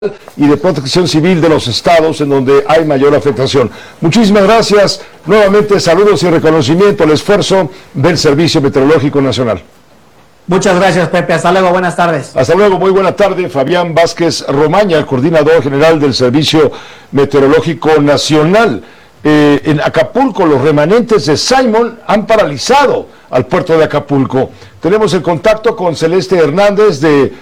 y de Protección Civil de los estados en donde hay mayor afectación. Muchísimas gracias. Nuevamente saludos y reconocimiento al esfuerzo del Servicio Meteorológico Nacional. Muchas gracias, Pepe. Hasta luego, buenas tardes. Hasta luego, muy buena tarde. Fabián Vázquez Romaña, el coordinador general del Servicio Meteorológico Nacional. En Acapulco, los remanentes de Simon han paralizado al puerto de Acapulco. Tenemos el contacto con Celeste Hernández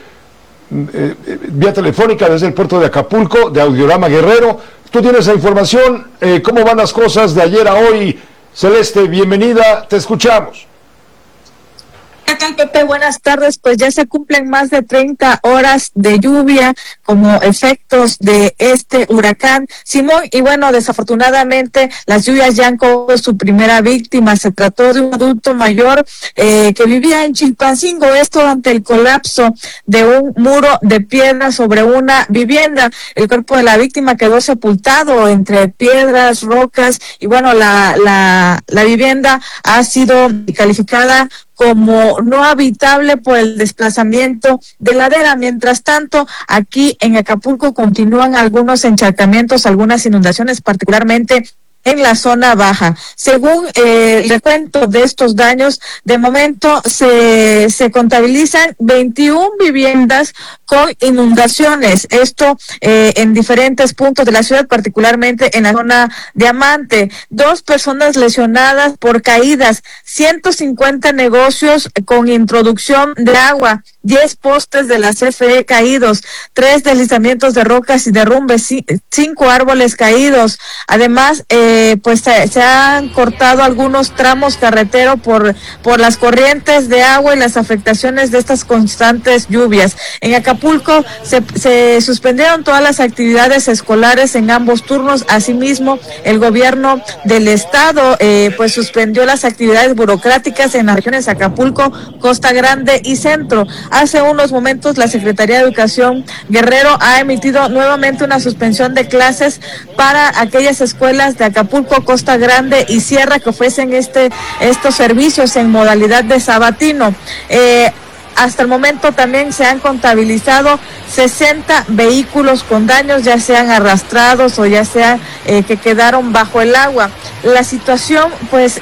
vía telefónica desde el puerto de Acapulco, de Audiorama Guerrero. Tú tienes la información, ¿cómo van las cosas de ayer a hoy? Celeste, bienvenida, te escuchamos. ¿Qué tal, Pepe? Buenas tardes. Pues ya se cumplen más de 30 horas de lluvia como efectos de este huracán Simón. Y bueno, desafortunadamente las lluvias ya han cobrado su primera víctima. Se trató de un adulto mayor que vivía en Chilpancingo, esto ante el colapso de un muro de piedra sobre una vivienda. El cuerpo de la víctima quedó sepultado entre piedras, rocas y bueno, la vivienda ha sido calificada como no habitable por el desplazamiento de ladera. Mientras tanto, aquí en Acapulco continúan algunos encharcamientos, algunas inundaciones, particularmente en la zona baja. Según el recuento de estos daños, de momento se contabilizan 21 viviendas con inundaciones. Esto en diferentes puntos de la ciudad, particularmente en la zona Diamante. 2 personas lesionadas por caídas, 150 negocios con introducción de agua, 10 postes de la CFE caídos, 3 deslizamientos de rocas y derrumbes, 5 árboles caídos. Además, pues se han cortado algunos tramos carretero por las corrientes de agua y las afectaciones de estas constantes lluvias. En Acapulco se suspendieron todas las actividades escolares en ambos turnos. Asimismo, el gobierno del estado pues suspendió las actividades burocráticas en las regiones Acapulco, Costa Grande y Centro. Hace unos momentos la Secretaría de Educación Guerrero ha emitido nuevamente una suspensión de clases para aquellas escuelas de Acapulco, Costa Grande y Sierra que ofrecen estos servicios en modalidad de sabatino. Hasta el momento también se han contabilizado 60 vehículos con daños, ya sean arrastrados o ya sea que quedaron bajo el agua. La situación pues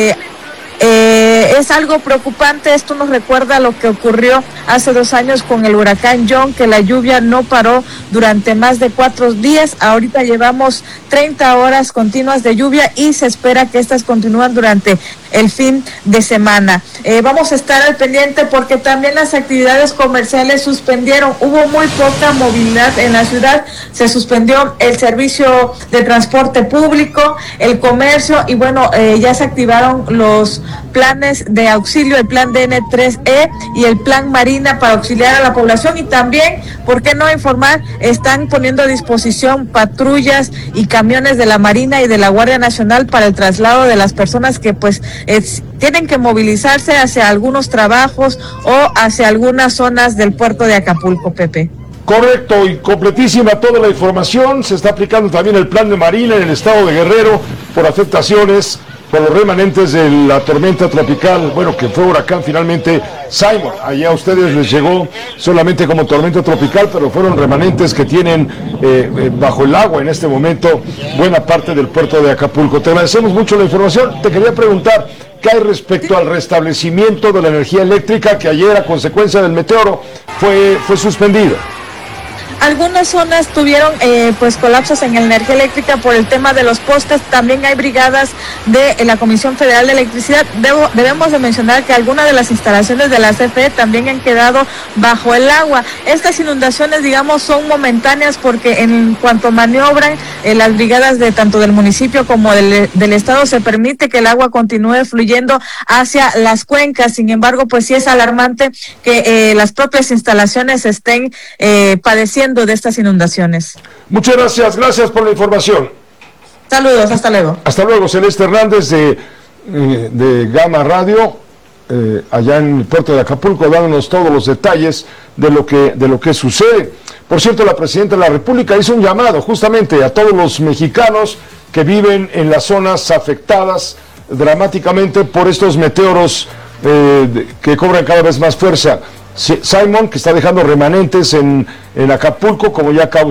es algo preocupante. Esto nos recuerda lo que ocurrió hace 2 años con el huracán John, que la lluvia no paró durante más de 4 días. Ahorita llevamos 30 horas continuas de lluvia y se espera que estas continúen durante el fin de semana. Vamos a estar al pendiente porque también las actividades comerciales suspendieron. Hubo muy poca movilidad en la ciudad. Se suspendió el servicio de transporte público, el comercio y bueno, ya se activaron los planes de auxilio, el plan DN3E y el plan Marina para auxiliar a la población. Y también, ¿por qué no informar? Están poniendo a disposición patrullas y camiones de la Marina y de la Guardia Nacional para el traslado de las personas que pues tienen que movilizarse hacia algunos trabajos o hacia algunas zonas del puerto de Acapulco, Pepe. Correcto, y completísima toda la información. Se está aplicando también el plan de Marina en el estado de Guerrero por afectaciones por los remanentes de la tormenta tropical, bueno, que fue huracán finalmente Simon. Allá a ustedes les llegó solamente como tormenta tropical, pero fueron remanentes que tienen bajo el agua en este momento buena parte del puerto de Acapulco. Te agradecemos mucho la información. Te quería preguntar, ¿qué hay respecto al restablecimiento de la energía eléctrica que ayer a consecuencia del meteoro fue suspendido? Algunas zonas tuvieron pues colapsos en la energía eléctrica por el tema de los postes. También hay brigadas de la Comisión Federal de Electricidad. Debemos de mencionar que algunas de las instalaciones de la CFE también han quedado bajo el agua. Estas inundaciones, digamos, son momentáneas porque en cuanto maniobran las brigadas de tanto del municipio como del estado, se permite que el agua continúe fluyendo hacia las cuencas. Sin embargo, pues sí es alarmante que las propias instalaciones estén padeciendo de estas inundaciones. Muchas gracias por la información. Saludos, hasta luego. Hasta luego, Celeste Hernández de Gama Radio, allá en el puerto de Acapulco, dándonos todos los detalles de lo que sucede. Por cierto, la Presidenta de la República hizo un llamado justamente a todos los mexicanos que viven en las zonas afectadas dramáticamente por estos meteoros que cobran cada vez más fuerza. Simon, que está dejando remanentes en Acapulco, como ya acabo